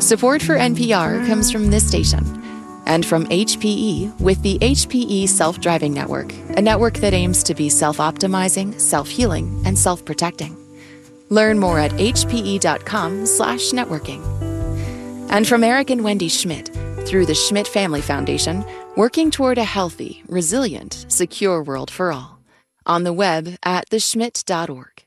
Support for NPR comes from this station and from HPE with the HPE Self-Driving Network, a network that aims to be self-optimizing, self-healing, and self-protecting. Learn more at hpe.com/networking. And from Eric and Wendy Schmidt, through the Schmidt Family Foundation, working toward a healthy, resilient, secure world for all. On the web at theschmidt.org.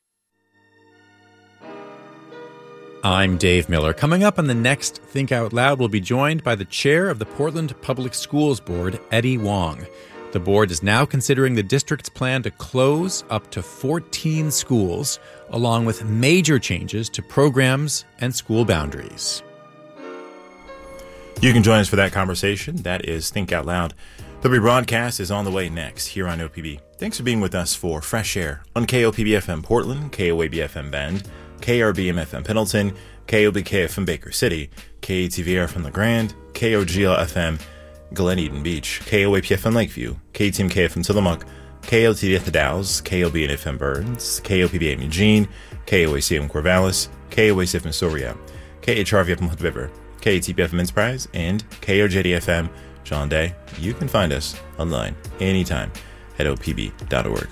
I'm Dave Miller. Coming up on the next Think Out Loud, we'll be joined by the chair of the Portland Public Schools Board, Eddie Wong. The board is now considering the district's plan to close up to 14 schools, along with major changes to programs and school boundaries. You can join us for that conversation. That is Think Out Loud. The rebroadcast is on the way next here on OPB. Thanks for being with us for Fresh Air on KOPB-FM Portland, KOAB-FM Bend, KRBM-FM Pendleton, KOBK-FM Baker City, KATVR from La Grande, KOGL-FM Glen Eden Beach, KOAP-FM Lakeview, KTMK-FM Tillamook, KLTV The Dalles, KOB-FM Burns, KOPB-AM Eugene, KOAC-FM Corvallis, KOAC-FM Soria, KHRV-FM Hood River, KATP-FM Enterprise, and KOJD-FM John Day. You can find us online anytime at opb.org.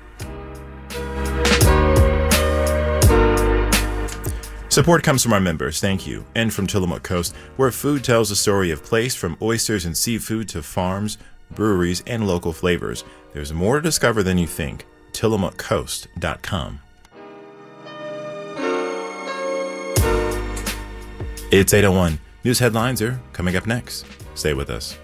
Support comes from our members, thank you, and from Tillamook Coast, where food tells the story of place from oysters and seafood to farms, breweries, and local flavors. There's more to discover than you think. TillamookCoast.com. It's 8:01. News headlines are coming up next. Stay with us.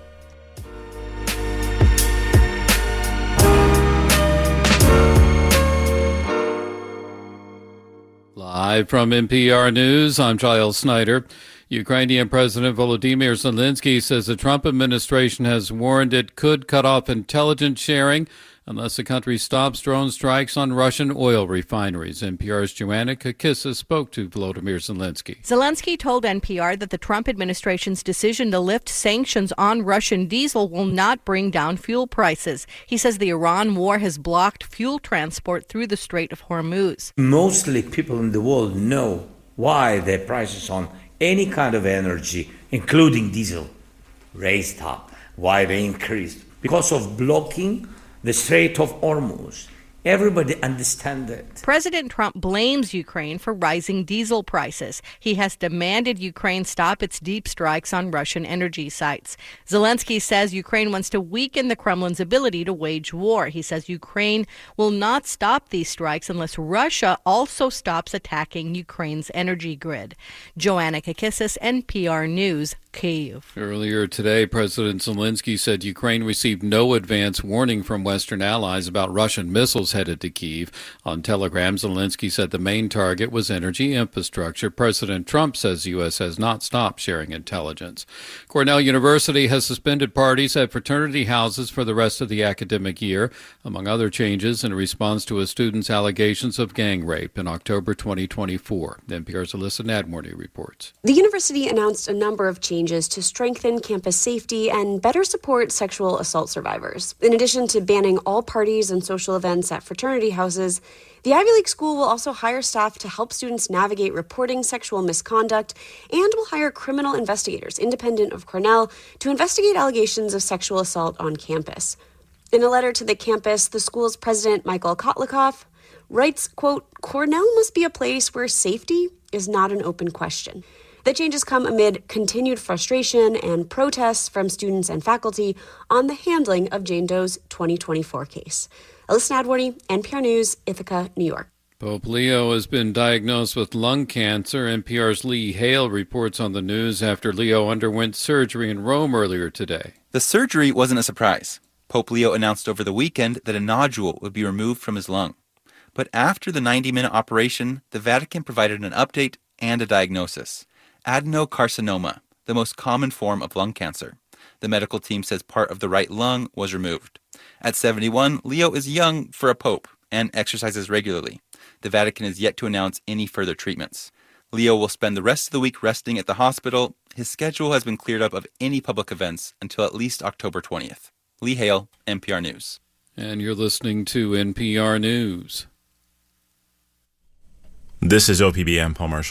Live from NPR News, I'm Giles Snyder. Ukrainian President Volodymyr Zelensky says the Trump administration has warned it could cut off intelligence sharing unless the country stops drone strikes on Russian oil refineries. NPR's Joanna Kakissis spoke to Volodymyr Zelensky. Zelensky told NPR that the Trump administration's decision to lift sanctions on Russian diesel will not bring down fuel prices. He says the Iran war has blocked fuel transport through the Strait of Hormuz. Mostly people in the world know why the prices on any kind of energy, including diesel, raised up, why they increased. Because of blocking the Strait of Hormuz. Everybody understands it. President Trump blames Ukraine for rising diesel prices. He has demanded Ukraine stop its deep strikes on Russian energy sites. Zelensky says Ukraine wants to weaken the Kremlin's ability to wage war. He says Ukraine will not stop these strikes unless Russia also stops attacking Ukraine's energy grid. Joanna Kakissis, NPR News, Kyiv. Earlier today, President Zelensky said Ukraine received no advance warning from Western allies about Russian missiles headed to Kyiv. On Telegram, Zelensky said the main target was energy infrastructure. President Trump says the U.S. has not stopped sharing intelligence. Cornell University has suspended parties at fraternity houses for the rest of the academic year, among other changes in response to a student's allegations of gang rape in October 2024. NPR's Alyssa Nadmorny reports. The university announced a number of changes to strengthen campus safety and better support sexual assault survivors. In addition to banning all parties and social events at fraternity houses, the Ivy League school will also hire staff to help students navigate reporting sexual misconduct and will hire criminal investigators independent of Cornell to investigate allegations of sexual assault on campus. In a letter to the campus, the school's president, Michael Kotlikoff, writes, quote, "Cornell must be a place where safety is not an open question." The changes come amid continued frustration and protests from students and faculty on the handling of Jane Doe's 2024 case. Alyssa Nadworny, NPR News, Ithaca, New York. Pope Leo has been diagnosed with lung cancer. NPR's Lee Hale reports on the news after Leo underwent surgery in Rome earlier today. The surgery wasn't a surprise. Pope Leo announced over the weekend that a nodule would be removed from his lung. But after the 90-minute operation, the Vatican provided an update and a diagnosis. Adenocarcinoma, the most common form of lung cancer. The medical team says part of the right lung was removed. At 71, Leo is young for a pope and exercises regularly. The Vatican is yet to announce any further treatments. Leo will spend the rest of the week resting at the hospital. His schedule has been cleared up of any public events until at least October 20th. Lee Hale, NPR News. And you're listening to NPR News. This is OPB. I'm Paul Marshall.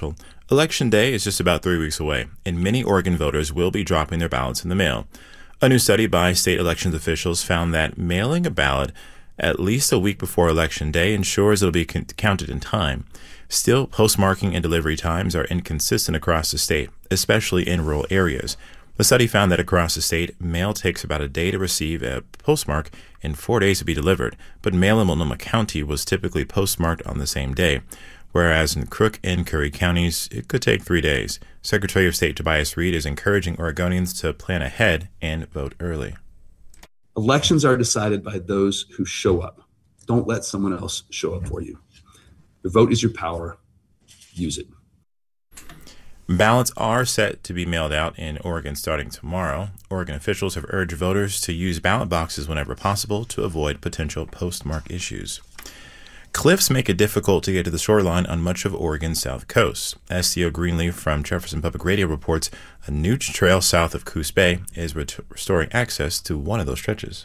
Election Day is just about 3 weeks away, and many Oregon voters will be dropping their ballots in the mail. A new study by state elections officials found that mailing a ballot at least a week before Election Day ensures it'll be counted in time. Still, postmarking and delivery times are inconsistent across the state, especially in rural areas. The study found that across the state, mail takes about a day to receive a postmark and 4 days to be delivered, but mail in Multnomah County was typically postmarked on the same day, whereas in Crook and Curry counties, it could take 3 days. Secretary of State Tobias Reed is encouraging Oregonians to plan ahead and vote early. Elections are decided by those who show up. Don't let someone else show up for you. Your vote is your power. Use it. Ballots are set to be mailed out in Oregon starting tomorrow. Oregon officials have urged voters to use ballot boxes whenever possible to avoid potential postmark issues. Cliffs make it difficult to get to the shoreline on much of Oregon's south coast. As Theo Greenlee from Jefferson Public Radio reports, a new trail south of Coos Bay is restoring access to one of those stretches.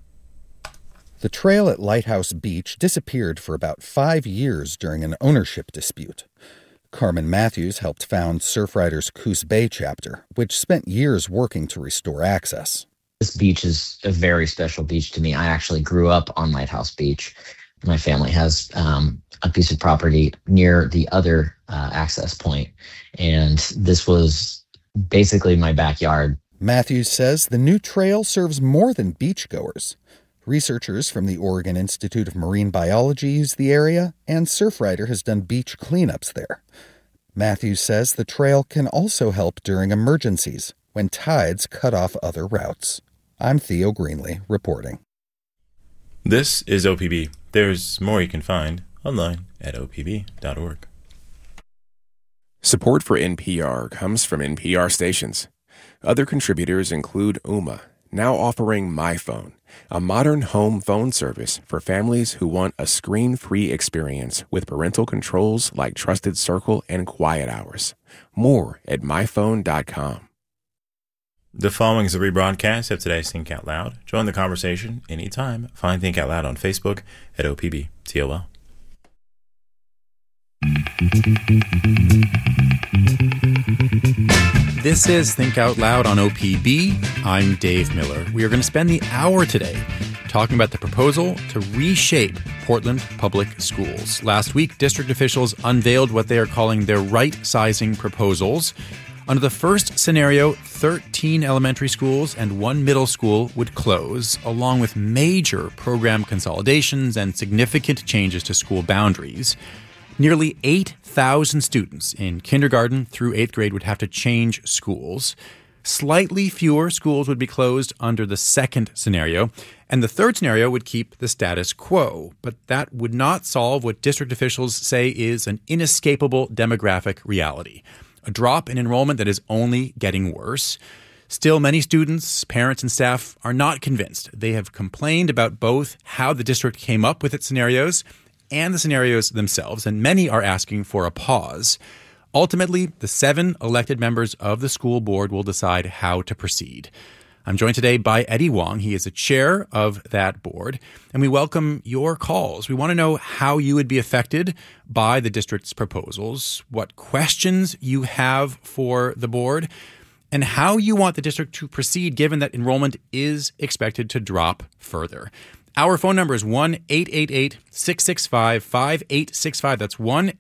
The trail at Lighthouse Beach disappeared for about 5 years during an ownership dispute. Carmen Matthews helped found Surfriders Coos Bay chapter, which spent years working to restore access. This beach is a very special beach to me. I actually grew up on Lighthouse Beach. My family has a piece of property near the other access point, and this was basically my backyard. Matthews says the new trail serves more than beachgoers. Researchers from the Oregon Institute of Marine Biology use the area, and Surfrider has done beach cleanups there. Matthews says the trail can also help during emergencies, when tides cut off other routes. I'm Theo Greenlee, reporting. This is OPB. There's more you can find online at opb.org. Support for NPR comes from NPR stations. Other contributors include Ooma, now offering MyPhone, a modern home phone service for families who want a screen-free experience with parental controls like Trusted Circle and Quiet Hours. More at myphone.com. The following is a rebroadcast of today's Think Out Loud. Join the conversation anytime. Find Think Out Loud on Facebook at OPB-TOL. This is Think Out Loud on OPB. I'm Dave Miller. We are going to spend the hour today talking about the proposal to reshape Portland Public Schools. Last week, district officials unveiled what they are calling their right-sizing proposals. Under the first scenario, 13 elementary schools and 1 middle school would close, along with major program consolidations and significant changes to school boundaries. Nearly 8,000 students in kindergarten through 8th grade would have to change schools. Slightly fewer schools would be closed under the second scenario, and the third scenario would keep the status quo. But that would not solve what district officials say is an inescapable demographic reality. A drop in enrollment that is only getting worse. Still, many students, parents, and staff are not convinced. They have complained about both how the district came up with its scenarios and the scenarios themselves, and many are asking for a pause. Ultimately, the 7 elected members of the school board will decide how to proceed. I'm joined today by Eddie Wong. He is the chair of that board, and we welcome your calls. We want to know how you would be affected by the district's proposals, what questions you have for the board, and how you want the district to proceed given that enrollment is expected to drop further. Our phone number is 1-888-665-5865. That's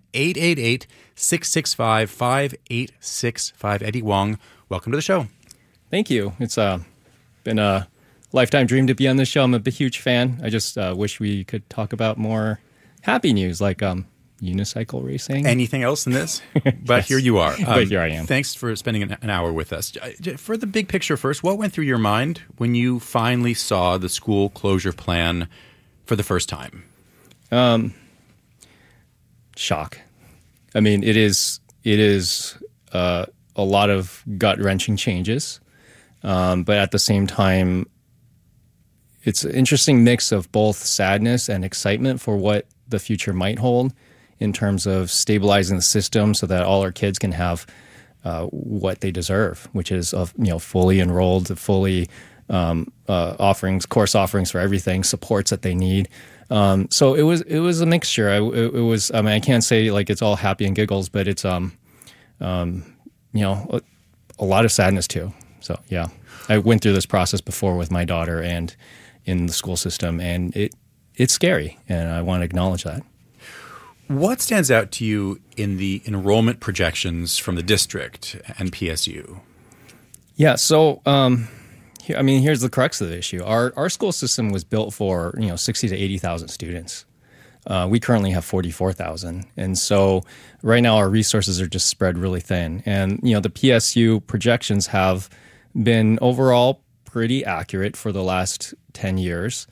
1-888-665-5865. Eddie Wong, welcome to the show. Thank you. It's been a lifetime dream to be on this show. I'm a huge fan. I just wish we could talk about more happy news like unicycle racing. Anything else in this? But yes. Here you are. But here I am. Thanks for spending an hour with us. For the big picture first, what went through your mind when you finally saw the school closure plan for the first time? Shock. I mean, it is a lot of gut-wrenching changes. But at the same time, it's an interesting mix of both sadness and excitement for what the future might hold in terms of stabilizing the system so that all our kids can have what they deserve, which is fully enrolled, fully course offerings for everything, supports that they need. So it was a mixture. I can't say like it's all happy and giggles, but it's a lot of sadness too. So yeah, I went through this process before with my daughter and in the school system, and it's scary, and I want to acknowledge that. What stands out to you in the enrollment projections from the district and PSU? Yeah, so here's the crux of the issue. Our school system was built for 60 to 80,000 students. We currently have 44,000, and so right now our resources are just spread really thin. And the PSU projections have been overall pretty accurate for the last 10 years.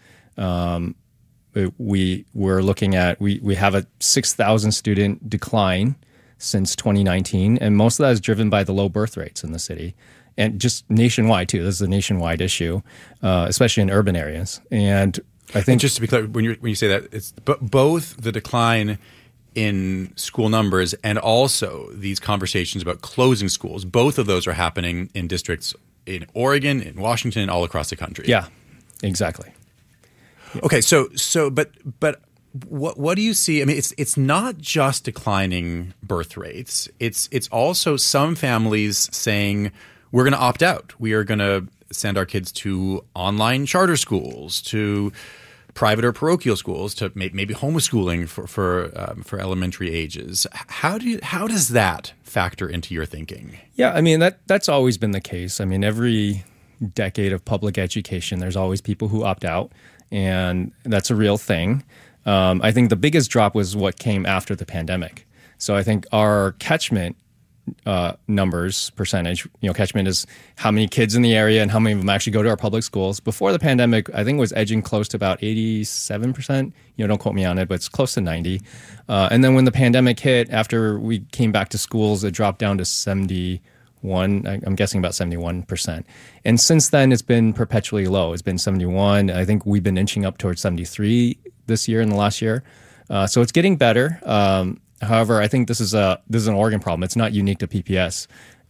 We're looking at we have a 6,000 student decline since 2019, and most of that is driven by the low birth rates in the city, and just nationwide too. This is a nationwide issue, especially in urban areas. And I think, and just to be clear, when you say that, it's both the decline in school numbers and also these conversations about closing schools. Both of those are happening in districts in Oregon, in Washington, and all across the country. Yeah, exactly. Okay, but what do you see? I mean, it's not just declining birth rates. It's also some families saying we're going to opt out. We are going to send our kids to online charter schools, to private or parochial schools, to maybe homeschooling for elementary ages. How does that factor into your thinking? Yeah, I mean that's always been the case. I mean, every decade of public education, there's always people who opt out, and that's a real thing. I think the biggest drop was what came after the pandemic. So I think our catchment numbers percentage, catchment is how many kids in the area and how many of them actually go to our public schools. Before the pandemic, I think it was edging close to about 87%. Don't quote me on it, but it's close to 90. And then when the pandemic hit, after we came back to schools, it dropped down to 71. I'm guessing about 71%. And since then, it's been perpetually low. It's been 71. I think we've been inching up towards 73 this year in the last year. So it's getting better. However, I think this is an Oregon problem. It's not unique to PPS.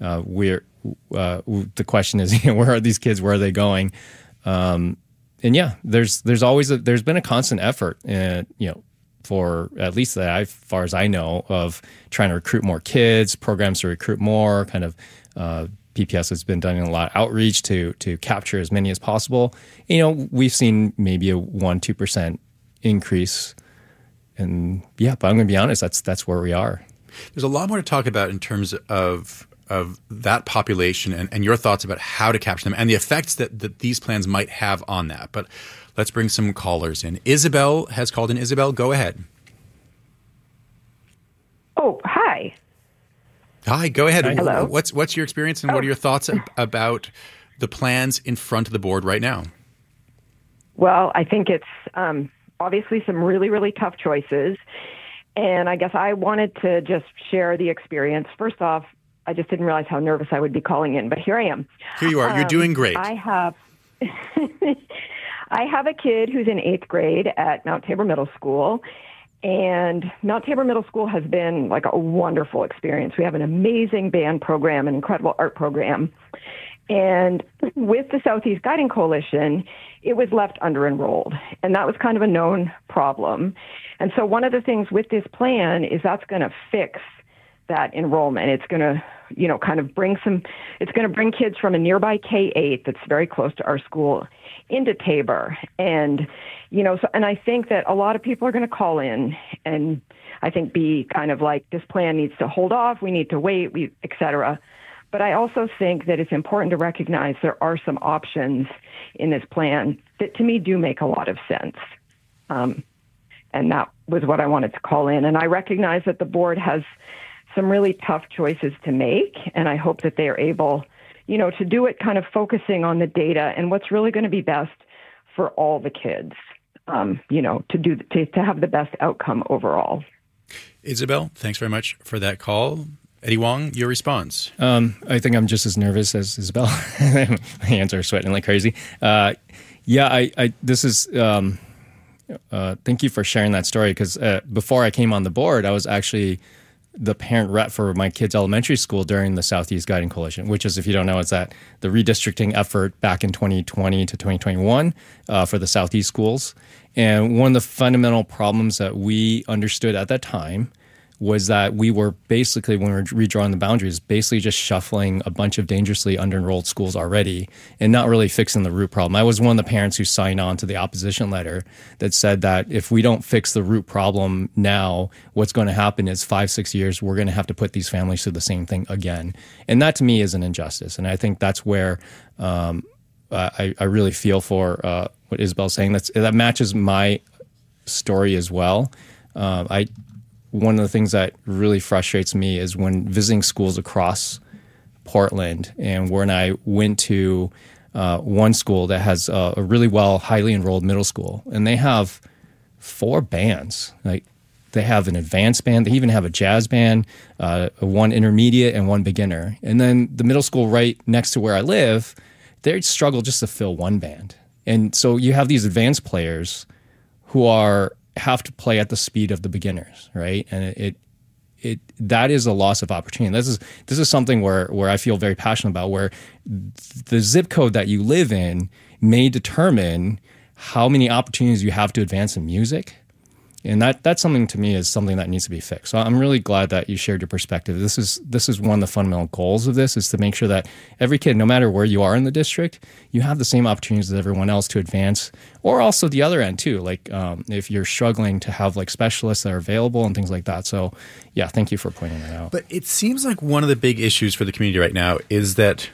The question is, where are these kids? Where are they going? And yeah, there's been a constant effort, for at least as far as I know, of trying to recruit more kids, programs to recruit more. Kind of PPS has been doing a lot of outreach to capture as many as possible. We've seen maybe a 1-2% increase. And yeah, but I'm going to be honest, that's where we are. There's a lot more to talk about in terms of that population and your thoughts about how to capture them and the effects that these plans might have on that. But let's bring some callers in. Isabel has called in. Isabel, go ahead. Oh, hi. Hi, go ahead. Hello. What's your experience and what are your thoughts about the plans in front of the board right now? Well, I think it's obviously some really, really tough choices. And I guess I wanted to just share the experience. First off, I just didn't realize how nervous I would be calling in, but here I am. Here you are. You're doing great. I have a kid who's in 8th grade at Mount Tabor Middle School. And Mount Tabor Middle School has been like a wonderful experience. We have an amazing band program, an incredible art program. And with the Southeast Guiding Coalition, it was left under-enrolled. And that was kind of a known problem. And so one of the things with this plan is that's going to fix that enrollment. It's going to, kind of bring kids from a nearby K-8 that's very close to our school into Tabor. And, and I think that a lot of people are going to call in and I think be kind of like, this plan needs to hold off, we need to wait, et cetera. But I also think that it's important to recognize there are some options in this plan that to me do make a lot of sense. And that was what I wanted to call in. And I recognize that the board has some really tough choices to make. And I hope that they are able, to do it kind of focusing on the data and what's really going to be best for all the kids, to have the best outcome overall. Isabel, thanks very much for that call. Eddie Wong, your response? I think I'm just as nervous as Isabel. My hands are sweating like crazy. This is. Thank you for sharing that story because before I came on the board, I was actually the parent rep for my kids' elementary school during the Southeast Guiding Coalition, which is, if you don't know, it's the redistricting effort back in 2020 to 2021 for the Southeast schools. And one of the fundamental problems that we understood at that time was that we were basically, when we were redrawing the boundaries, basically just shuffling a bunch of dangerously under-enrolled schools already and not really fixing the root problem. I was one of the parents who signed on to the opposition letter that said that if we don't fix the root problem now, what's going to happen is 5-6 years, we're going to have to put these families through the same thing again. And that to me is an injustice. And I think that's where I really feel for what Isabel's saying. That matches my story as well. One of the things that really frustrates me is when visiting schools across Portland, and when I went to one school that has a really highly enrolled middle school, and they have 4 bands. Like, they have an advanced band, they even have a jazz band, one intermediate and one beginner. And then the middle school right next to where I live, they struggle just to fill one band. And so you have these advanced players who have to play at the speed of the beginners, right? And that is a loss of opportunity. This is something where I feel very passionate about, where the zip code that you live in may determine how many opportunities you have to advance in music. And that's something, to me, is something that needs to be fixed. So I'm really glad that you shared your perspective. This is one of the fundamental goals of this, is to make sure that every kid, no matter where you are in the district, you have the same opportunities as everyone else to advance, or also the other end too. Like if you're struggling to have like specialists that are available and things like that. So yeah, thank you for pointing that out. But it seems like one of the big issues for the community right now is that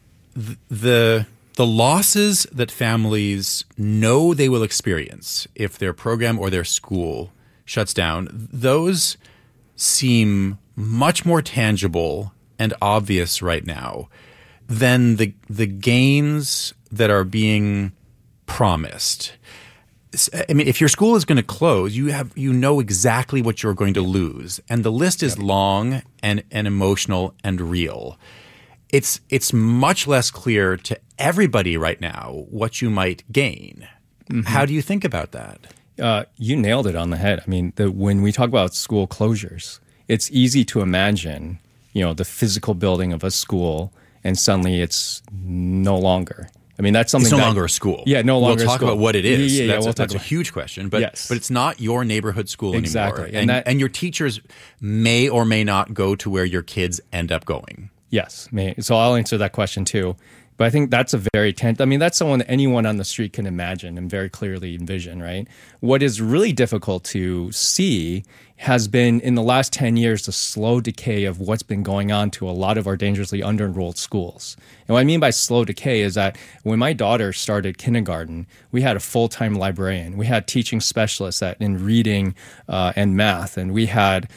the losses that families know they will experience if their program or their school shuts down, those seem much more tangible and obvious right now than the gains that are being promised. I mean, if your school is going to close, you know exactly what you're going to lose, and the list is long and emotional and real. It's much less clear to everybody right now what you might gain. Mm-hmm. How do you think about that? You nailed it on the head. I mean, when we talk about school closures, it's easy to imagine, the physical building of a school, and suddenly it's no longer. I mean, that's something. It's no longer a school. Yeah, no longer. We'll talk about what it is. Yeah, that's a huge question. But yes. But it's not your neighborhood school exactly. anymore. And your teachers may or may not go to where your kids end up going. Yes. So I'll answer that question too. But I think that's that's someone that anyone on the street can imagine and very clearly envision, right? What is really difficult to see has been, in the last 10 years, the slow decay of what's been going on to a lot of our dangerously under-enrolled schools. And what I mean by slow decay is that when my daughter started kindergarten, we had a full-time librarian. We had teaching specialists in reading and math, and we had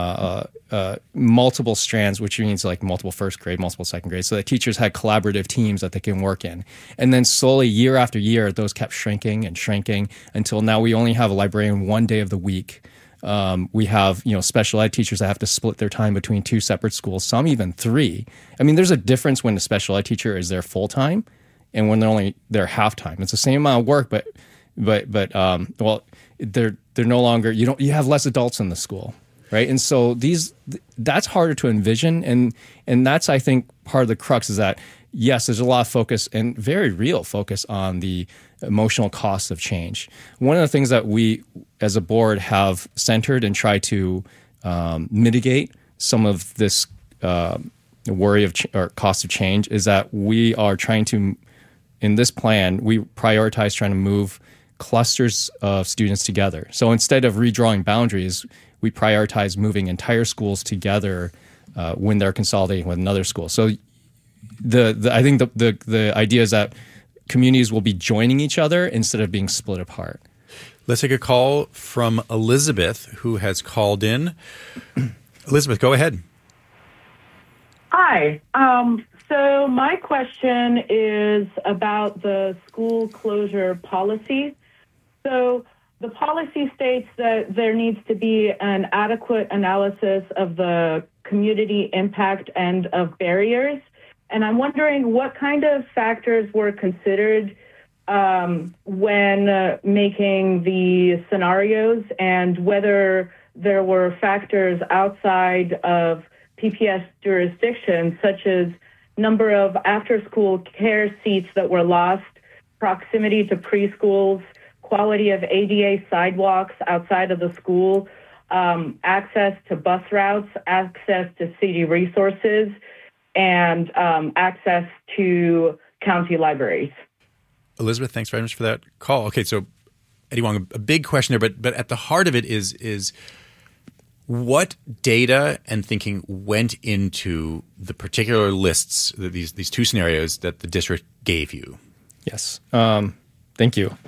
multiple strands, which means like multiple first grade, multiple second grade, so that teachers had collaborative teams that they can work in. And then slowly, year after year, those kept shrinking and shrinking until now we only have a librarian one day of the week. We have, special ed teachers that have to split their time between 2 separate schools, some even 3. I mean, there's a difference when a special ed teacher is there full time and when they're only there half time. It's the same amount of work, but they're no longer. You have less adults in the school, right? And so that's harder to envision, and that's, I think, part of the crux is that yes, there's a lot of focus and very real focus on the emotional costs of change. One of the things that we as a board have centered and tried to mitigate some of this worry or cost of change is that we are trying to, in this plan, we prioritize trying to move clusters of students together. So instead of redrawing boundaries, we prioritize moving entire schools together when they're consolidating with another school. So I think the idea is that communities will be joining each other instead of being split apart. Let's take a call from Elizabeth, who has called in. Elizabeth, go ahead. Hi. So my question is about the school closure policy. So the policy states that there needs to be an adequate analysis of the community impact and of barriers. And I'm wondering what kind of factors were considered when making the scenarios, and whether there were factors outside of PPS jurisdiction, such as number of after-school care seats that were lost, proximity to preschools, quality of ADA sidewalks outside of the school, access to bus routes, access to city resources, and access to county libraries. Elizabeth, thanks very much for that call. Okay, so Eddie Wong, a big question there, but at the heart of it is what data and thinking went into the particular lists, these two scenarios that the district gave you? Yes. Thank you.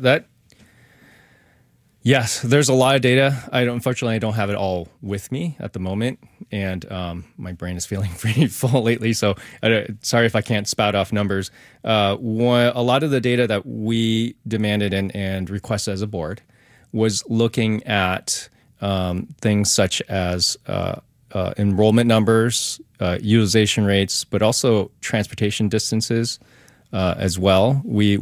Yes, there's a lot of data. Unfortunately, I don't have it all with me at the moment, and my brain is feeling pretty full lately. So sorry if I can't spout off numbers. A lot of the data that we demanded and requested as a board was looking at things such as enrollment numbers, utilization rates, but also transportation distances as well. We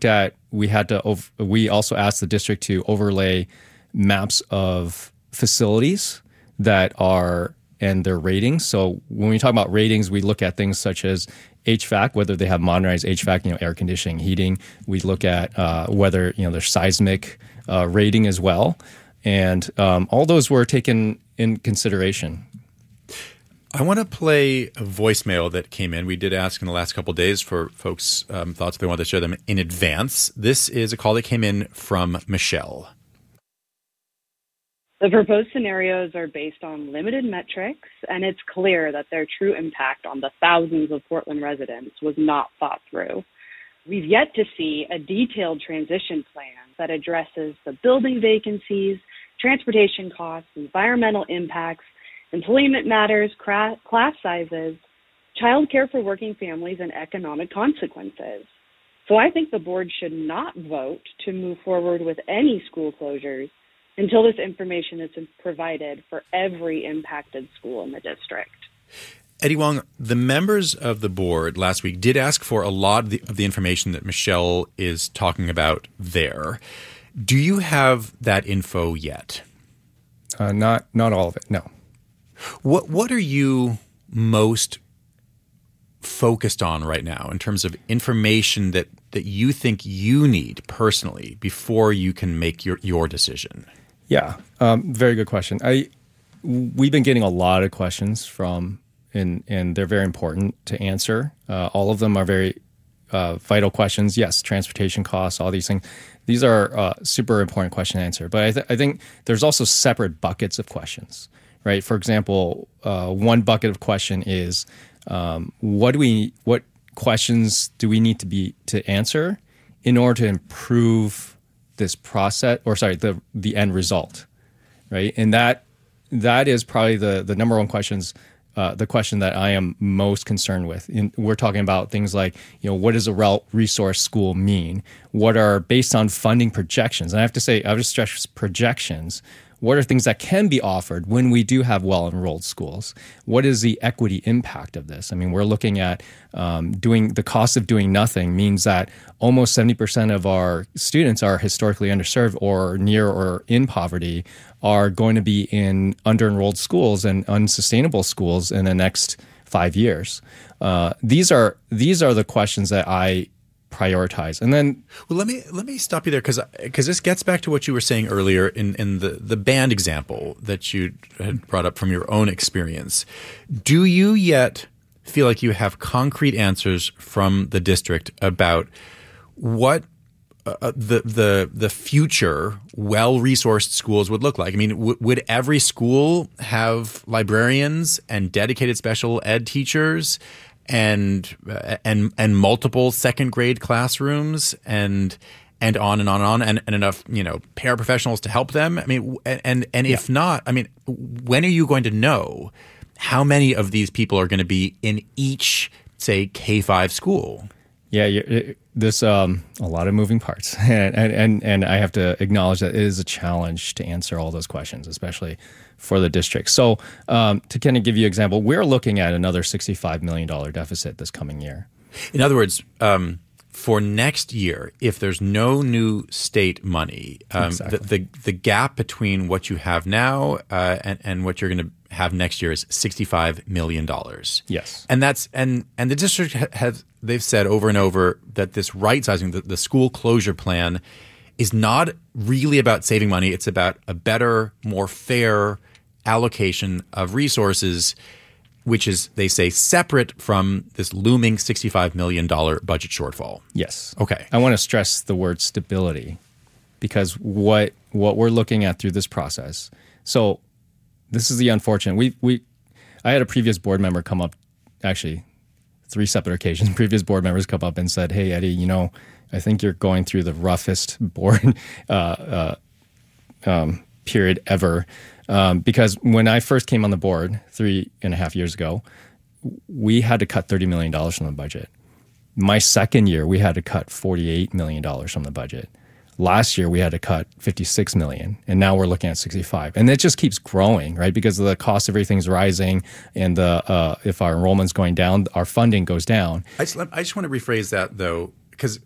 also asked the district to overlay maps of facilities that are and their ratings. So when we talk about ratings, we look at things such as HVAC, whether they have modernized HVAC, air conditioning, heating. We look at whether there's seismic rating as well. And all those were taken in consideration. I want to play a voicemail that came in. We did ask in the last couple of days for folks' thoughts if they wanted to share them in advance. This is a call that came in from Michelle. The proposed scenarios are based on limited metrics, and it's clear that their true impact on the thousands of Portland residents was not thought through. We've yet to see a detailed transition plan that addresses the building vacancies, transportation costs, environmental impacts, employment matters, class sizes, childcare for working families, and economic consequences. So I think the board should not vote to move forward with any school closures until this information is provided for every impacted school in the district. Eddie Wong, the members of the board last week did ask for a lot of the information that Michelle is talking about there. Do you have that info yet? Not all of it, no. What are you most focused on right now in terms of information that you think you need personally before you can make your decision? Yeah, very good question. We've been getting a lot of questions from, and they're very important to answer. All of them are very vital questions. Yes, transportation costs, all these things. These are super important questions to answer. But I think there's also separate buckets of questions. Right. For example, one bucket of question is what questions do we need to answer in order to improve this process, or the end result, right? And that is probably the number one questions. The question that I am most concerned with. We're talking about things like, what does a resource school mean? What are based on funding projections? And I have to stress projections. What are things that can be offered when we do have well-enrolled schools? What is the equity impact of this? I mean, we're looking at the cost of doing nothing means that almost 70% of our students are historically underserved or near or in poverty, are going to be in under-enrolled schools and unsustainable schools in the next 5 years. These are the questions that I prioritize. And then, well, let me stop you there because this gets back to what you were saying earlier in the band example that you had brought up from your own experience. Do you yet feel like you have concrete answers from the district about what the future well-resourced schools would look like? I mean, would every school have librarians and dedicated special ed teachers and multiple second grade classrooms and on and on and enough paraprofessionals to help them? I mean, and if not, I mean, when are you going to know how many of these people are going to be in each, say, K-5 school? Yeah, there's a lot of moving parts, and I have to acknowledge that it is a challenge to answer all those questions, especially for the district. So to kind of give you an example, we're looking at another $65 million deficit this coming year. In other words, for next year, if there's no new state money, exactly. the gap between what you have now and what you're going to have next year is $65 million. Yes. And the district they've said over and over that this right sizing, the school closure plan, is not really about saving money. It's about a better, more fair allocation of resources, which is, they say, separate from this looming $65 million budget shortfall. Yes. Okay. I want to stress the word stability, because what we're looking at through this process. So this is the unfortunate. I had a previous board member come up, actually 3 separate occasions, previous board members come up and said, "Hey, Eddie, I think you're going through the roughest board period ever." Because when I first came on the board 3.5 years ago, we had to cut $30 million from the budget. My second year, we had to cut $48 million from the budget. Last year, we had to cut $56 million, and now we're looking at $65. And it just keeps growing, right? Because the cost of everything's rising, and if our enrollment's going down, our funding goes down. I just want to rephrase that, though, because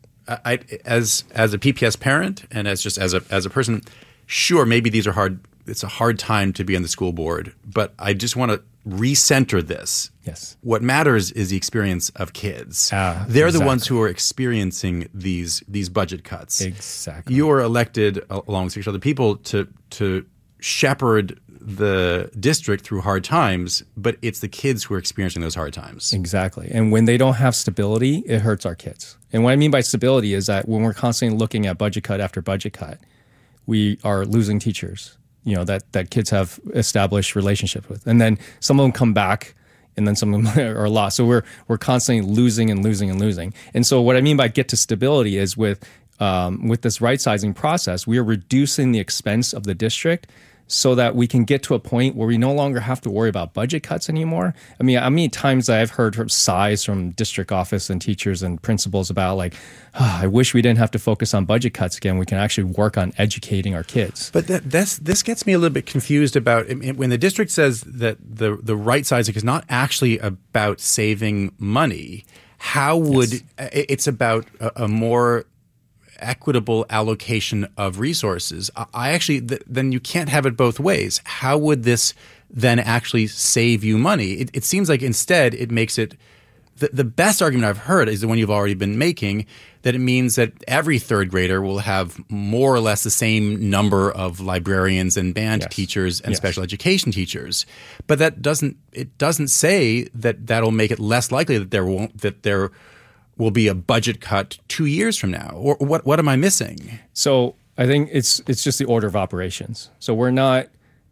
as a PPS parent and as a person, sure, maybe these are hard. It's a hard time to be on the school board, but I just want to recenter this. Yes. What matters is the experience of kids. They're exactly. the ones who are experiencing these budget cuts. Exactly. You are elected along with 6 other people to shepherd the district through hard times, but it's the kids who are experiencing those hard times. Exactly. And when they don't have stability, it hurts our kids. And what I mean by stability is that when we're constantly looking at budget cut after budget cut, we are losing teachers, that kids have established relationships with. And then some of them come back, and then some of them are lost. So we're constantly losing and losing and losing. And so what I mean by get to stability is with this right-sizing process, we are reducing the expense of the district so that we can get to a point where we no longer have to worry about budget cuts anymore. I mean, how many times I've heard sighs from district office and teachers and principals about I wish we didn't have to focus on budget cuts again. We can actually work on educating our kids. But this gets me a little bit confused about when the district says that the right sizing is not actually about saving money. How would it's about a more equitable allocation of resources? I actually then you can't have it both ways. How would this then actually save you money? It seems like instead it makes it the best argument I've heard is the one you've already been making, that it means that every third grader will have more or less the same number of librarians and band teachers and special education teachers. But it doesn't say that that'll make it less likely that there will be a budget cut 2 years from now. Or what am I missing? So I think it's just the order of operations. So we're not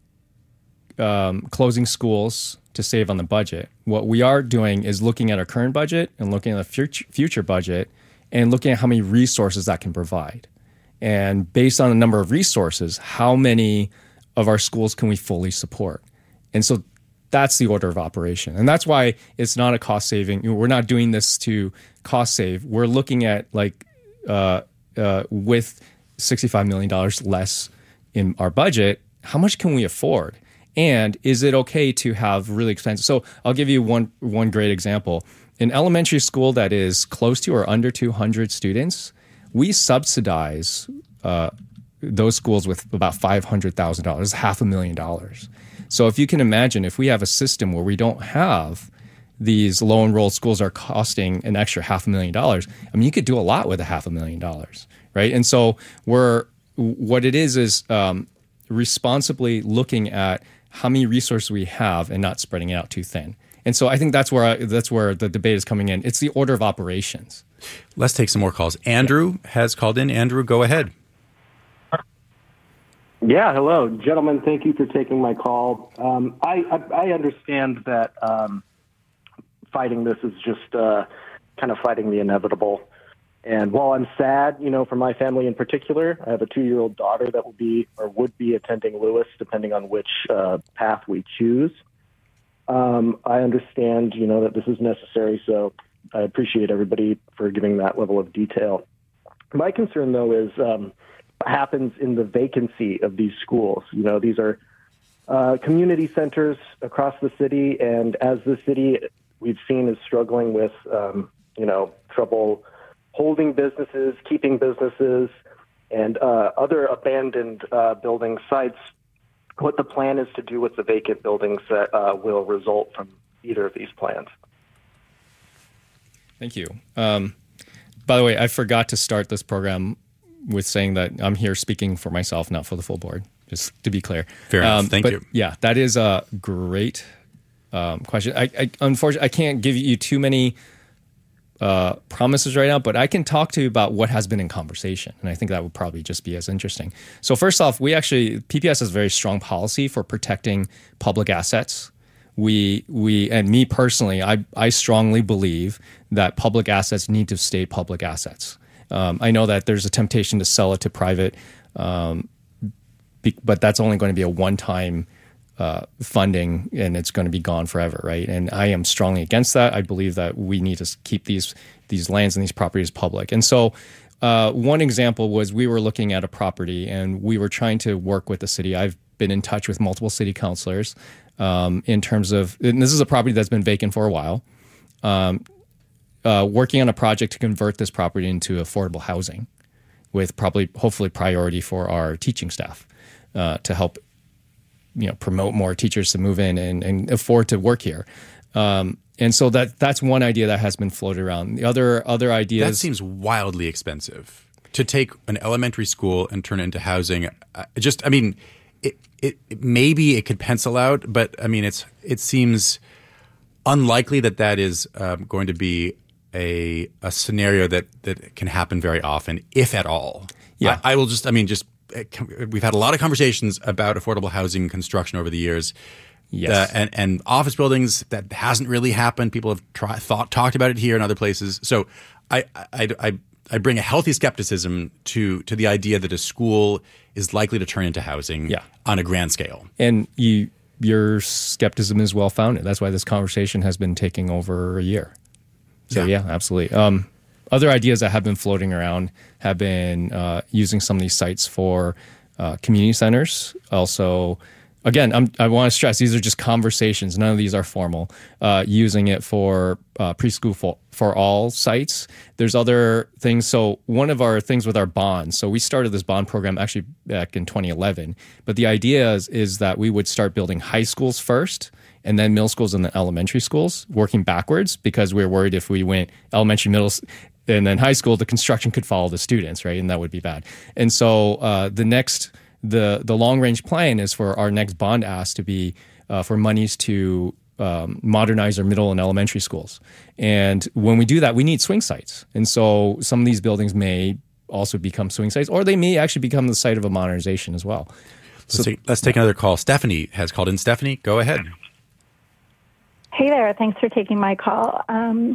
closing schools to save on the budget. What we are doing is looking at our current budget and looking at the future budget and looking at how many resources that can provide. And based on the number of resources, how many of our schools can we fully support? And so that's the order of operation. And that's why it's not a cost saving. We're not doing this to cost save. We're looking at with $65 million less in our budget, how much can we afford? And is it okay to have really expensive? So I'll give you one great example. An elementary school that is close to or under 200 students, we subsidize those schools with about $500,000, $500,000. So if you can imagine, if we have a system where we don't have these low enrolled schools are costing an extra $500,000, I mean, you could do a lot with $500,000, right? And so what it is responsibly looking at how many resources we have and not spreading it out too thin. And so I think that's where the debate is coming in. It's the order of operations. Let's take some more calls. Andrew has called in. Andrew, go ahead. Yeah, hello, gentlemen. Thank you for taking my call. I understand that fighting this is just kind of fighting the inevitable. And while I'm sad, for my family in particular, I have a 2-year-old daughter that will be or would be attending Lewis, depending on which path we choose. I understand, that this is necessary, so I appreciate everybody for giving that level of detail. My concern, though, is what happens in the vacancy of these schools. These are community centers across the city, and as the city we've seen is struggling with, trouble holding businesses, keeping businesses, and other abandoned building sites, what the plan is to do with the vacant buildings that will result from either of these plans. Thank you. By the way, I forgot to start this program with saying that I'm here speaking for myself, not for the full board, just to be clear. Fair enough. Thank you. Yeah, that is a great question. I unfortunately, I can't give you too many promises right now, but I can talk to you about what has been in conversation, and I think that would probably just be as interesting. So first off, PPS has very strong policy for protecting public assets. We and me personally, I strongly believe that public assets need to stay public assets. I know that there's a temptation to sell it to private, but that's only going to be a one-time funding, and it's going to be gone forever, right? And I am strongly against that. I believe that we need to keep these lands and these properties public. And so one example was we were looking at a property, and we were trying to work with the city. I've been in touch with multiple city councilors in terms of, and this is a property that's been vacant for a while, working on a project to convert this property into affordable housing with hopefully priority for our teaching staff to help promote more teachers to move in and afford to work here. And so that's one idea that has been floated around. The other ideas... That seems wildly expensive. To take an elementary school and turn it into housing, maybe it could pencil out, but I mean, it seems unlikely that is going to be a scenario that can happen very often, if at all. Yeah. I will we've had a lot of conversations about affordable housing construction over the years. Yes. And office buildings, that hasn't really happened. People have talked about it here and other places. So I bring a healthy skepticism to the idea that a school is likely to turn into housing on a grand scale. And your skepticism is well founded. That's why this conversation has been taking over a year. So yeah absolutely. Other ideas that have been floating around have been using some of these sites for community centers. Also, again, I want to stress, these are just conversations. None of these are formal. Using it for preschool for all sites. There's other things. So one of our things with our bonds, so we started this bond program actually back in 2011. But the idea is that we would start building high schools first, and then middle schools and then elementary schools, working backwards, because we were worried if we went elementary, middle, and then high school, the construction could follow the students, right? And that would be bad. And so the long range plan is for our next bond ask to be for monies to modernize our middle and elementary schools. And when we do that, we need swing sites. And so some of these buildings may also become swing sites, or they may actually become the site of a modernization as well. Let's take another call. Stephanie has called in. Stephanie, go ahead. Hey there. Thanks for taking my call. I'm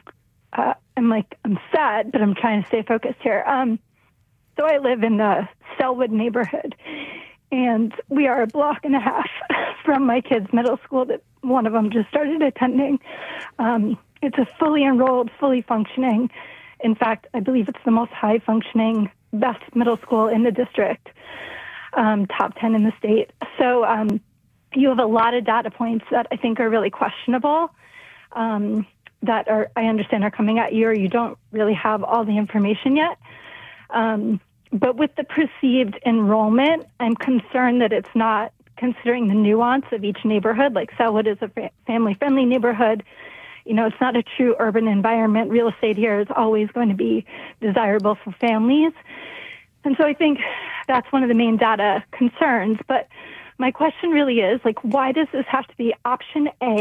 sad, but I'm trying to stay focused here. So I live in the Selwood neighborhood, and we are a block and a half from my kids' middle school that one of them just started attending. It's a fully enrolled, fully functioning. In fact, I believe it's the most high-functioning, best middle school in the district, top 10 in the state. So you have a lot of data points that I think are really questionable, that I understand are coming at you, or you don't really have all the information yet. But with the perceived enrollment, I'm concerned that it's not considering the nuance of each neighborhood. Like Selwood is a family-friendly neighborhood. It's not a true urban environment. Real estate here is always going to be desirable for families. And so I think that's one of the main data concerns. But my question really is, why does this have to be option A?